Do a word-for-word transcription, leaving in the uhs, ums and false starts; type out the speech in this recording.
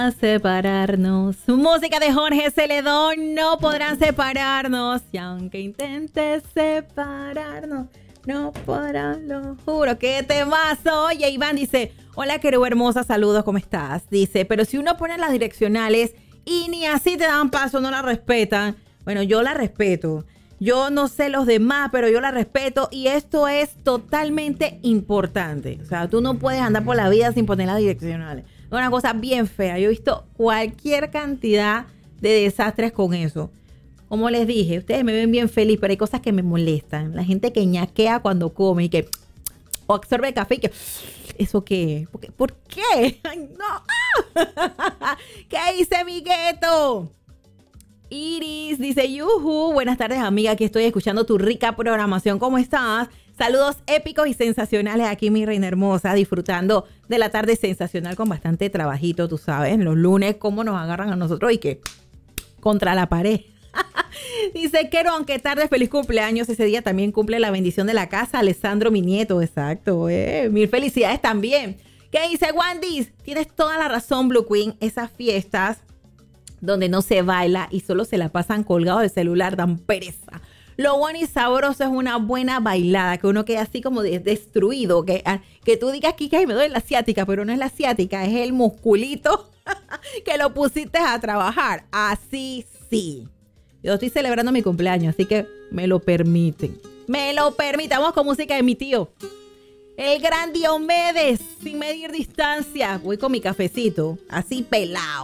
separarnos. Música de Jorge Celedón, no podrán separarnos. Y aunque intentes separarnos, no podrán, lo juro. ¡Qué temazo! Oye, Iván dice, hola, querido hermosa, saludos, ¿cómo estás? Dice, pero si uno pone las direccionales y ni así te dan paso, no la respetan. Bueno, yo la respeto. Yo no sé los demás, pero yo la respeto y esto es totalmente importante. O sea, tú no puedes andar por la vida sin poner las direccionales. Es una cosa bien fea. Yo he visto cualquier cantidad de desastres con eso. Como les dije, ustedes me ven bien feliz, pero hay cosas que me molestan. La gente que ñaquea cuando come y que o absorbe café y que ¿eso qué? ¿Por qué? ¿Por qué? ¡Ay, no! ¿Qué hice, mi gueto? Iris dice, yuhu, buenas tardes, amiga, aquí estoy escuchando tu rica programación. ¿Cómo estás? Saludos épicos y sensacionales aquí, mi reina hermosa, disfrutando de la tarde sensacional con bastante trabajito, tú sabes, los lunes, cómo nos agarran a nosotros y que contra la pared. Dice, quiero, aunque tarde, feliz cumpleaños. Ese día también cumple la bendición de la casa, Alessandro, mi nieto, exacto. Eh. Mil felicidades también. ¿Qué dice Wandy? Tienes toda la razón, Blue Queen. Esas fiestas donde no se baila y solo se la pasan colgados del celular dan pereza. Lo bueno y sabroso es una buena bailada, que uno queda así como destruido, que, que tú digas aquí que me duele la ciática, pero no es la ciática, es el musculito que lo pusiste a trabajar. Así sí. Yo estoy celebrando mi cumpleaños, así que me lo permiten. Me lo permiten. Vamos con música de mi tío, el gran Diomedes, sin medir distancia. Voy con mi cafecito, así pelado.